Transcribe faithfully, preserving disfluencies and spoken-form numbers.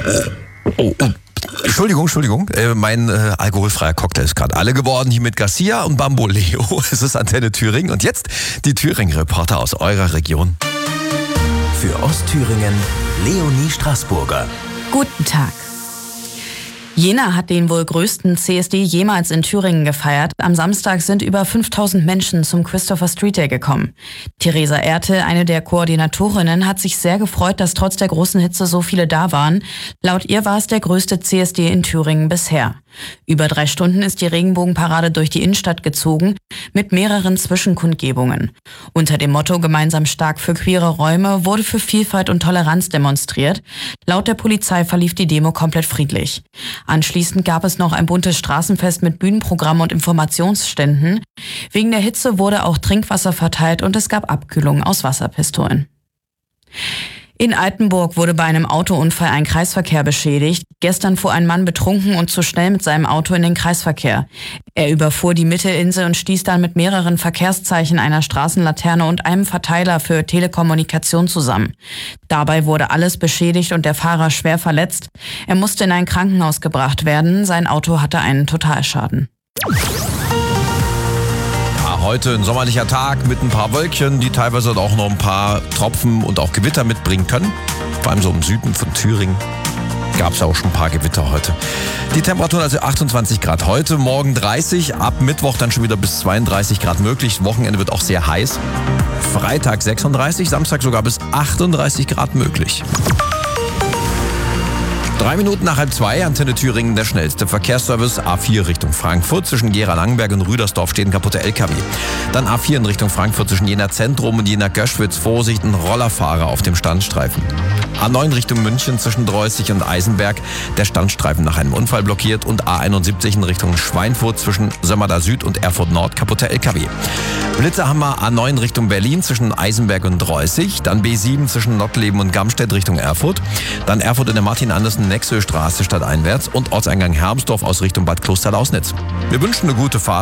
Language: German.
Oh, oh. Entschuldigung, Entschuldigung. Äh, mein äh, alkoholfreier Cocktail ist gerade alle geworden, hier mit Garcia und Bamboleo. Es ist Antenne Thüringen und jetzt die Thüringen-Reporter aus eurer Region. Für Ostthüringen, Leonie Straßburger. Guten Tag. Jena hat den wohl größten C S D jemals in Thüringen gefeiert. Am Samstag sind über fünftausend Menschen zum Christopher Street Day gekommen. Theresa Ertel, eine der Koordinatorinnen, hat sich sehr gefreut, dass trotz der großen Hitze so viele da waren. Laut ihr war es der größte C S D in Thüringen bisher. Über drei Stunden ist die Regenbogenparade durch die Innenstadt gezogen, mit mehreren Zwischenkundgebungen. Unter dem Motto Gemeinsam stark für queere Räume wurde für Vielfalt und Toleranz demonstriert. Laut der Polizei verlief die Demo komplett friedlich. Anschließend gab es noch ein buntes Straßenfest mit Bühnenprogramm und Informationsständen. Wegen der Hitze wurde auch Trinkwasser verteilt und es gab Abkühlungen aus Wasserpistolen. In Altenburg wurde bei einem Autounfall ein Kreisverkehr beschädigt. Gestern fuhr ein Mann betrunken und zu schnell mit seinem Auto in den Kreisverkehr. Er überfuhr die Mittelinsel und stieß dann mit mehreren Verkehrszeichen, einer Straßenlaterne und einem Verteiler für Telekommunikation zusammen. Dabei wurde alles beschädigt und der Fahrer schwer verletzt. Er musste in ein Krankenhaus gebracht werden. Sein Auto hatte einen Totalschaden. Heute ein sommerlicher Tag mit ein paar Wölkchen, die teilweise auch noch ein paar Tropfen und auch Gewitter mitbringen können. Vor allem so im Süden von Thüringen gab es auch schon ein paar Gewitter heute. Die Temperaturen also achtundzwanzig Grad heute, morgen dreißig, ab Mittwoch dann schon wieder bis zweiunddreißig Grad möglich. Wochenende wird auch sehr heiß. Freitag sechsunddreißig, Samstag sogar bis achtunddreißig Grad möglich. Drei Minuten nach halb zwei, Antenne Thüringen, der schnellste Verkehrsservice. A vier Richtung Frankfurt, zwischen Gera-Langenberg und Rüdersdorf stehen kaputte L K W. Dann A vier in Richtung Frankfurt zwischen Jena Zentrum und Jena Göschwitz. Vorsicht, ein Rollerfahrer auf dem Standstreifen. A neun Richtung München zwischen Dreußig und Eisenberg, der Standstreifen nach einem Unfall blockiert. Und A einundsiebzig in Richtung Schweinfurt zwischen Sömmerda Süd und Erfurt Nord, kaputte L K W. Blitzerhammer A neun Richtung Berlin zwischen Eisenberg und Dreußig. Dann B sieben zwischen Nottleben und Gamstedt Richtung Erfurt. Dann Erfurt in der Martin-Andersen-Nexö-Straße stadteinwärts und Ortseingang Hermsdorf aus Richtung Bad Klosterlausnitz. Wir wünschen eine gute Fahrt.